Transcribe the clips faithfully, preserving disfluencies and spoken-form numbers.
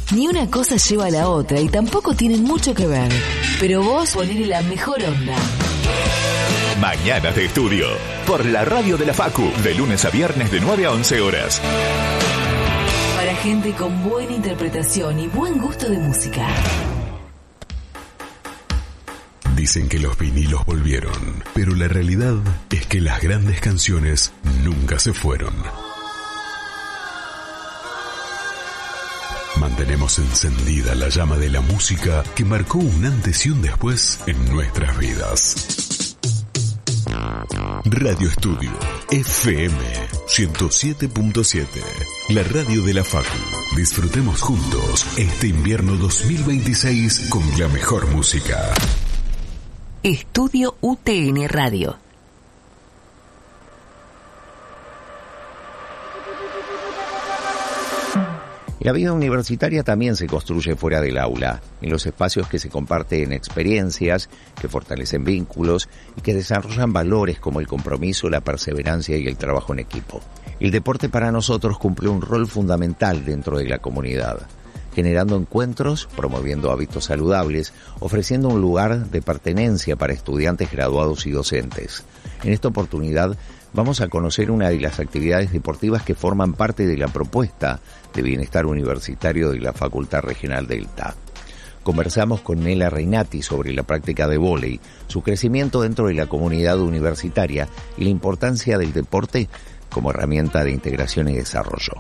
Ni una cosa lleva a la otra y tampoco tienen mucho que ver. Pero vos ponele la mejor onda. Mañana de Estudio, por la radio de la Facu, de lunes a viernes de nueve a once horas. Para gente con buena interpretación y buen gusto de música. Dicen que los vinilos volvieron, pero la realidad es que las grandes canciones nunca se fueron. Mantenemos encendida la llama de la música que marcó un antes y un después en nuestras vidas. Radio Estudio F M ciento siete punto siete, la radio de la Facu. Disfrutemos juntos este invierno dos mil veintiséis con la mejor música. Estudio U T N Radio. La vida universitaria también se construye fuera del aula, en los espacios que se comparten experiencias, que fortalecen vínculos y que desarrollan valores como el compromiso, la perseverancia y el trabajo en equipo. El deporte para nosotros cumple un rol fundamental dentro de la comunidad, generando encuentros, promoviendo hábitos saludables, ofreciendo un lugar de pertenencia para estudiantes graduados y docentes. En esta oportunidad vamos a conocer una de las actividades deportivas que forman parte de la propuesta de bienestar universitario de la Facultad Regional del T A. Conversamos con Nela Reinati sobre la práctica de vóley, su crecimiento dentro de la comunidad universitaria y la importancia del deporte como herramienta de integración y desarrollo.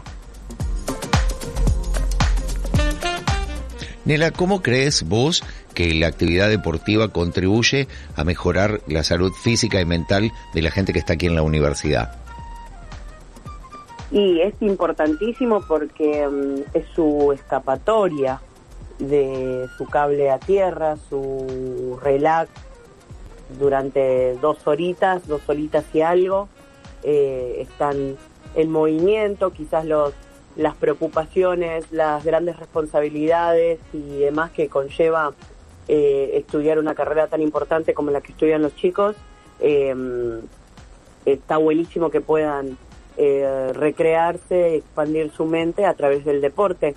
Nela, ¿cómo crees vos que la actividad deportiva contribuye a mejorar la salud física y mental de la gente que está aquí en la universidad? Y es importantísimo porque um, es su escapatoria de su cable a tierra, su relax durante dos horitas, dos horitas y algo. Eh, están en movimiento, quizás los las preocupaciones, las grandes responsabilidades y demás que conlleva eh, estudiar una carrera tan importante como la que estudian los chicos. Eh, está buenísimo que puedan eh, recrearse, expandir su mente a través del deporte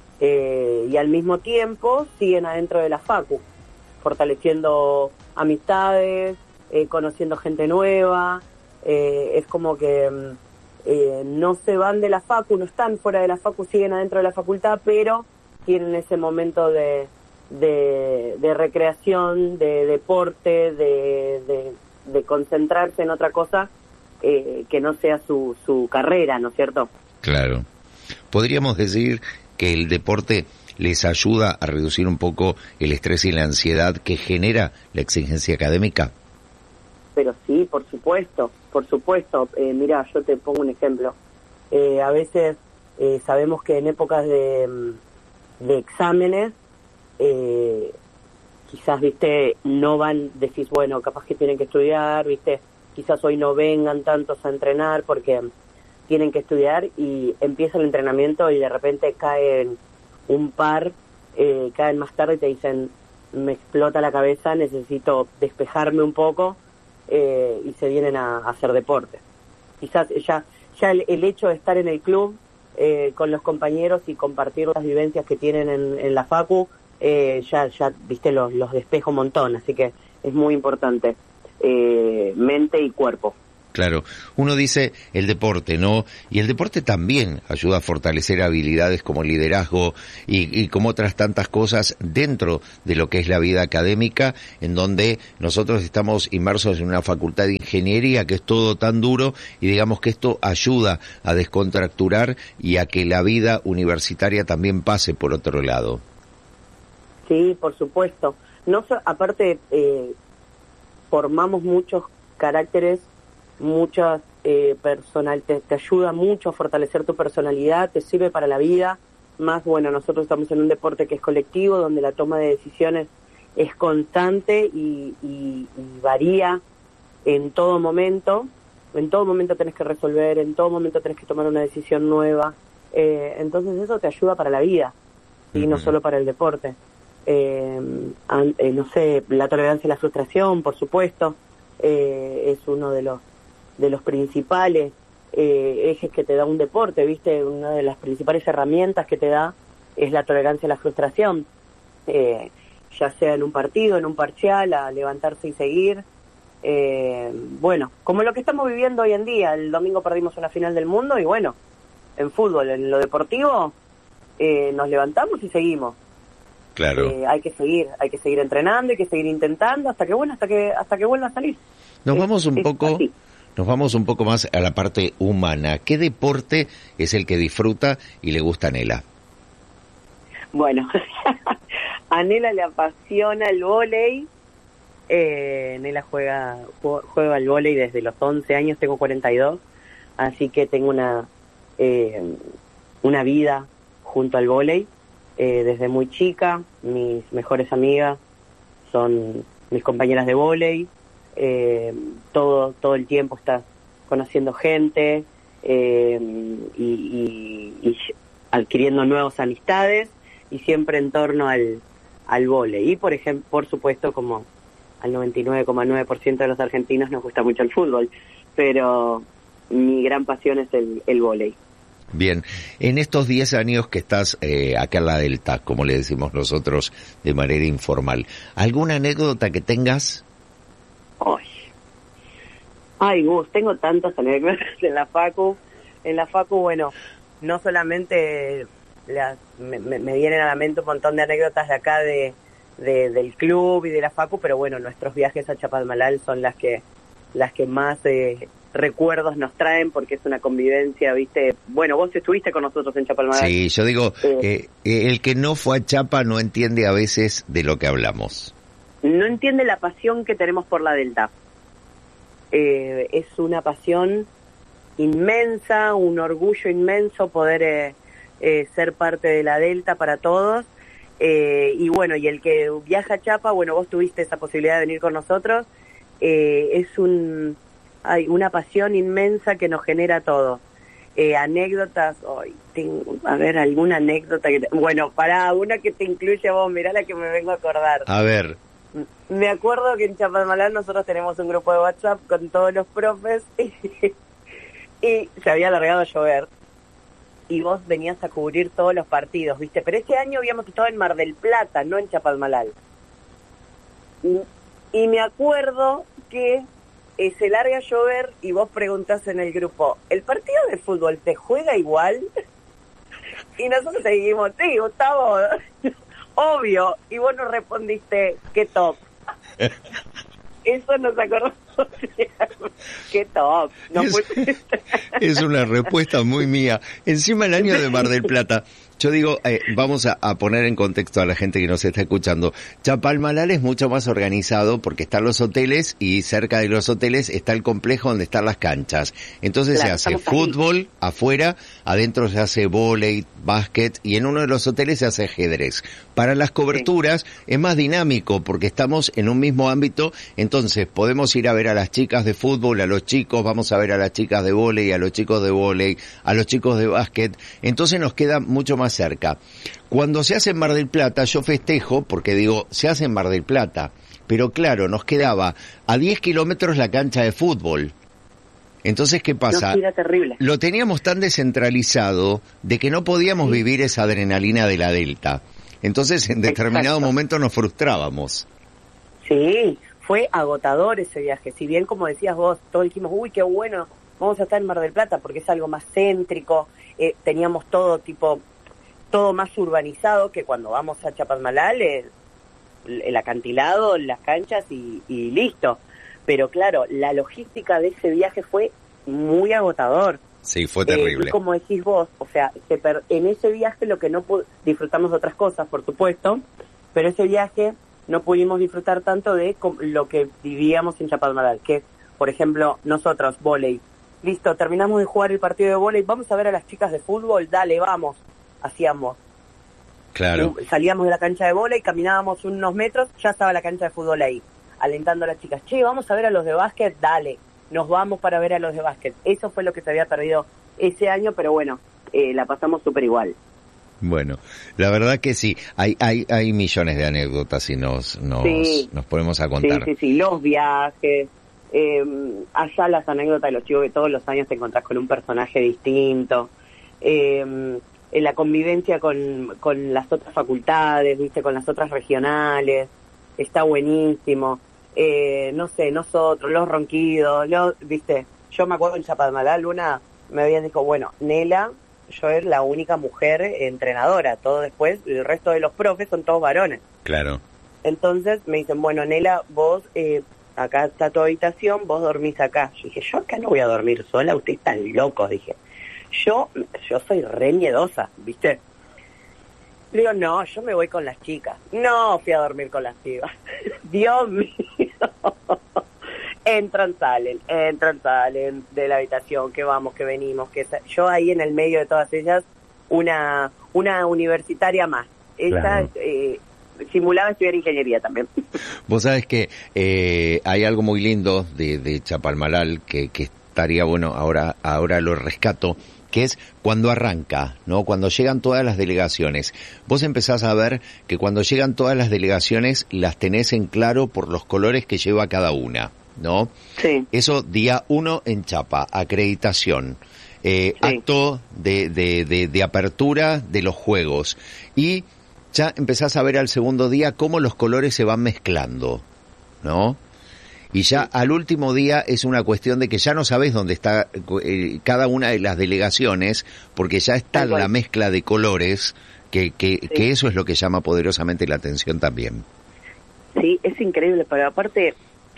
eh, y al mismo tiempo siguen adentro de la Facu, fortaleciendo amistades, eh, conociendo gente nueva. Eh, es como que Eh, no se van de la Facu, no están fuera de la Facu, siguen adentro de la facultad, pero tienen ese momento de, de, de recreación, de deporte, de, de, de concentrarse en otra cosa eh, que no sea su, su carrera, ¿no es cierto? Claro. ¿Podríamos decir que el deporte les ayuda a reducir un poco el estrés y la ansiedad que genera la exigencia académica? Pero sí, por supuesto, por supuesto. Eh, mira, yo te pongo un ejemplo. Eh, a veces eh, sabemos que en épocas de, de exámenes, eh, quizás, viste, no van, decís, bueno, capaz que tienen que estudiar, viste, quizás hoy no vengan tantos a entrenar porque tienen que estudiar y empieza el entrenamiento y de repente caen un par, eh, caen más tarde y te dicen, me explota la cabeza, necesito despejarme un poco. Eh, y se vienen a, a hacer deporte. Quizás ya ya el, el hecho de estar en el club eh, con los compañeros y compartir las vivencias que tienen en, en la Facu, eh, ya ya viste los, los despeja un montón, así que es muy importante eh, mente y cuerpo. Claro, uno dice el deporte, ¿no? Y el deporte también ayuda a fortalecer habilidades como liderazgo y, y como otras tantas cosas dentro de lo que es la vida académica, en donde nosotros estamos inmersos en una facultad de ingeniería que es todo tan duro y digamos que esto ayuda a descontracturar y a que la vida universitaria también pase por otro lado. Sí, por supuesto. No, aparte, eh, formamos muchos caracteres, muchas eh, personal te, te ayuda mucho a fortalecer tu personalidad, te sirve para la vida. Más, bueno, nosotros estamos en un deporte que es colectivo, donde la toma de decisiones es constante y, y, y varía en todo momento. En todo momento tenés que resolver, en todo momento tenés que tomar una decisión nueva. Eh, entonces eso te ayuda para la vida, y no solo para el deporte. Eh, an, eh, no sé, la tolerancia a la frustración, por supuesto, eh, es uno de los de los principales eh, ejes que te da un deporte, ¿viste? Una de las principales herramientas que te da es la tolerancia a la frustración, eh, ya sea en un partido, en un parcial, a levantarse y seguir. Eh, bueno, como lo que estamos viviendo hoy en día. El domingo perdimos una final del mundo y bueno, en fútbol, en lo deportivo, eh, nos levantamos y seguimos. Claro. Eh, hay que seguir, hay que seguir entrenando, hay que seguir intentando hasta que bueno, hasta que hasta que vuelva a salir. Nos es, vamos un poco, así. nos vamos un poco más a la parte humana. ¿Qué deporte es el que disfruta y le gusta a Nela? Bueno, a Nela le apasiona el vóley. Eh, Nela juega juega al vóley desde los once años, tengo cuarenta y dos, así que tengo una eh, una vida junto al vóley. Eh, desde muy chica, mis mejores amigas son mis compañeras de vóley, eh, todo todo el tiempo estás conociendo gente eh, y, y, y adquiriendo nuevas amistades y siempre en torno al, al vóley. Y por ejemplo, por supuesto, como al noventa y nueve coma nueve por ciento de los argentinos nos gusta mucho el fútbol, pero mi gran pasión es el, el vóley. Bien, en estos diez años que estás eh, acá en la Delta, como le decimos nosotros de manera informal, ¿alguna anécdota que tengas? Ay, Ay Gus, tengo tantas anécdotas en la Facu. En la Facu, bueno, no solamente las, me, me vienen a la mente un montón de anécdotas de acá de, de del club y de la Facu, pero bueno, nuestros viajes a Chapalmalal son las que las que más eh, recuerdos nos traen, porque es una convivencia, ¿viste? Bueno, vos estuviste con nosotros en Chapalmalal. Sí, yo digo, eh, eh, el que no fue a Chapa no entiende a veces de lo que hablamos. No entiende la pasión que tenemos por la Delta. Eh, es una pasión inmensa, un orgullo inmenso poder eh, eh, ser parte de la Delta para todos. Eh, y bueno, y el que viaja a Chapa, bueno, vos tuviste esa posibilidad de venir con nosotros, eh, es un hay una pasión inmensa que nos genera todo. Eh, anécdotas, hoy tengo, a ver, alguna anécdota que te, bueno, pará, una que te incluye a vos, mirá la que me vengo a acordar. A ver. Me acuerdo que en Chapalmalal nosotros tenemos un grupo de WhatsApp con todos los profes y, y se había alargado a llover y vos venías a cubrir todos los partidos, ¿viste? Pero ese año habíamos estado en Mar del Plata, no en Chapalmalal. Y, y me acuerdo que eh, se larga a llover y vos preguntás en el grupo, ¿el partido de fútbol te juega igual? Y nosotros seguimos, sí, Gustavo, obvio. Y vos nos respondiste, qué top. Eso nos acordamos. Qué top. No es, fue... es una respuesta muy mía. Encima el año de Mar del Plata. Yo digo, eh, vamos a, a poner en contexto a la gente que nos está escuchando. Chapalmalal es mucho más organizado porque están los hoteles y cerca de los hoteles está el complejo donde están las canchas. Entonces claro, se hace fútbol ahí afuera, adentro se hace vóley, básquet y en uno de los hoteles se hace ajedrez. Para las coberturas sí, es más dinámico porque estamos en un mismo ámbito, entonces podemos ir a ver a las chicas de fútbol, a los chicos, vamos a ver a las chicas de vóley, a los chicos de vóley, a los chicos de básquet, entonces nos queda mucho más cerca. Cuando se hace en Mar del Plata, yo festejo porque digo, se hace en Mar del Plata, pero claro, nos quedaba a diez kilómetros la cancha de fútbol. Entonces, ¿qué pasa? No, era terrible. Lo teníamos tan descentralizado de que no podíamos sí. vivir esa adrenalina de la Delta. Entonces, en determinado Exacto. momento nos frustrábamos. Sí, fue agotador ese viaje. Si bien, como decías vos, todos dijimos, uy, qué bueno, vamos a estar en Mar del Plata porque es algo más céntrico. Eh, teníamos todo tipo... todo más urbanizado que cuando vamos a Chapalmalal, el, el acantilado, las canchas y, y listo. Pero claro, la logística de ese viaje fue muy agotador. Sí, fue terrible. Eh, y como decís vos, o sea, se per- en ese viaje lo que no pu- disfrutamos de otras cosas, por supuesto, pero ese viaje no pudimos disfrutar tanto de com- lo que vivíamos en Chapalmalal, que por ejemplo, nosotros, vóley. Listo, terminamos de jugar el partido de vóley, vamos a ver a las chicas de fútbol, dale, vamos. Hacíamos. Claro. Salíamos de la cancha de bola y caminábamos unos metros, ya estaba la cancha de fútbol ahí, alentando a las chicas. Che, vamos a ver a los de básquet, dale, nos vamos para ver a los de básquet. Eso fue lo que se había perdido ese año, pero bueno, eh, la pasamos súper igual. Bueno, la verdad que sí, hay hay hay millones de anécdotas y nos nos, sí. nos ponemos a contar. Sí, sí, sí, los viajes, eh, allá las anécdotas de los chicos que todos los años te encontrás con un personaje distinto. Eh, eh, la convivencia con, con las otras facultades, viste, con las otras regionales, está buenísimo. Eh, no sé, nosotros, los ronquidos, los, viste, yo me acuerdo en Chapadmalal, una me habían dicho, bueno, Nela, yo era la única mujer entrenadora, todo después, el resto de los profes son todos varones. Claro. Entonces me dicen, bueno, Nela, vos, eh, acá está tu habitación, vos dormís acá. Yo dije, yo acá no voy a dormir sola, ustedes están locos, dije. Yo, yo soy re miedosa, ¿viste? Le digo, no, yo me voy con las chicas. No, fui a dormir con las chicas. Dios mío. Entran, salen, entran, salen de la habitación, que vamos, que venimos, que sa- yo ahí en el medio de todas ellas, una una universitaria más. Ella Claro. eh, simulaba estudiar ingeniería también. Vos sabés que eh, hay algo muy lindo de, de Chapalmalal que, que estaría bueno, ahora, ahora lo rescato, que es cuando arranca, ¿no? Cuando llegan todas las delegaciones. Vos empezás a ver que cuando llegan todas las delegaciones las tenés en claro por los colores que lleva cada una, ¿no? Sí. Eso día uno en Chapa, acreditación, eh, Sí. acto de, de, de, de apertura de los juegos y ya empezás a ver al segundo día cómo los colores se van mezclando, ¿no? Y ya al último día es una cuestión de que ya no sabés dónde está eh, cada una de las delegaciones, porque ya está Tal cual. la mezcla de colores, que, que, Sí. que eso es lo que llama poderosamente la atención también. Sí, es increíble, pero aparte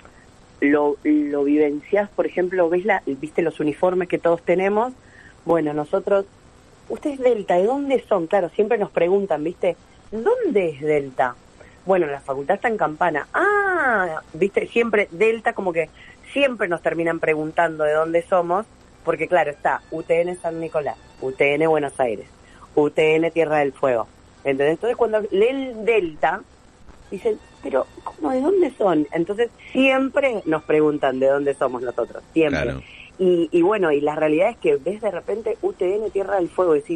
lo, lo vivenciás, por ejemplo, ves la, viste los uniformes que todos tenemos. Bueno, nosotros, ¿ustedes Delta? ¿De dónde son? Claro, siempre nos preguntan, ¿viste? ¿Dónde es Delta? Bueno, la facultad está en Campana. Ah, viste, siempre Delta, como que siempre nos terminan preguntando de dónde somos, porque claro, está U T N San Nicolás, U T N Buenos Aires, U T N Tierra del Fuego. ¿Entendés? Entonces cuando leen Delta, dicen, pero ¿cómo de dónde son? Entonces siempre nos preguntan de dónde somos nosotros, siempre. Claro. Y, y bueno, y la realidad es que ves de repente U T N Tierra del Fuego y decís,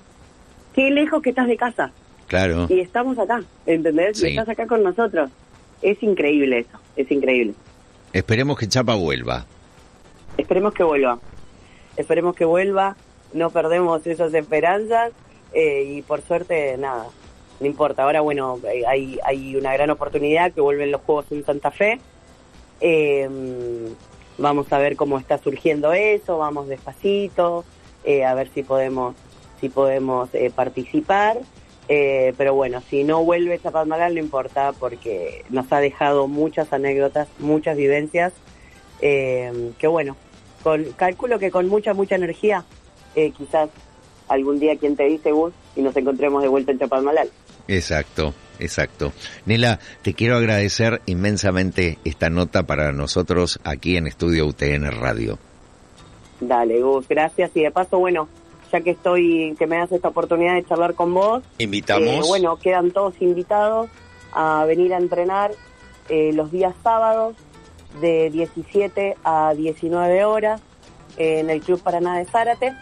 qué lejos que estás de casa. Claro. Y estamos acá, ¿entendés? Sí. Y estás acá con nosotros. Es increíble eso, es increíble. Esperemos que Chapa vuelva. Esperemos que vuelva. Esperemos que vuelva, no perdemos esas esperanzas eh, y por suerte, nada, no importa. Ahora, bueno, eh, hay, hay una gran oportunidad que vuelven los Juegos en Santa Fe. Eh, vamos a ver cómo está surgiendo eso, vamos despacito, eh, a ver si podemos, si podemos eh, participar. Eh, pero bueno, si no vuelve Chapadmalal no importa porque nos ha dejado muchas anécdotas, muchas vivencias, eh, que bueno, con, calculo que con mucha, mucha energía, eh, quizás algún día quien te dice Gus y nos encontremos de vuelta en Chapadmalal. Exacto, exacto. Nela, te quiero agradecer inmensamente esta nota para nosotros aquí en Estudio U T N Radio. Dale, Gus, gracias. Y de paso, bueno, ya que estoy, que me das esta oportunidad de charlar con vos, Invitamos. eh, bueno, quedan todos invitados a venir a entrenar eh, los días sábados de diecisiete a diecinueve horas eh, en el Club Paraná de Zárate.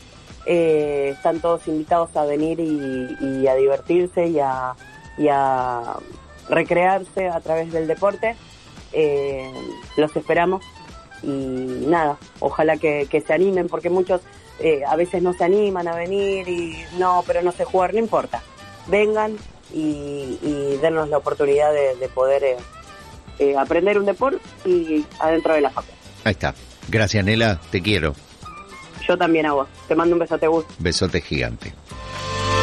Eh, están todos invitados a venir y, y a divertirse y a, y a recrearse a través del deporte. Eh, los esperamos y nada, ojalá que, que se animen porque muchos eh, a veces no se animan a venir y no, pero no sé jugar, no importa. Vengan y, y dennos la oportunidad de, de poder eh, eh, aprender un deporte y adentro de la facultad. Ahí está. Gracias, Nela, te quiero. Yo también a vos. Te mando un besote, Gus. Besote gigante.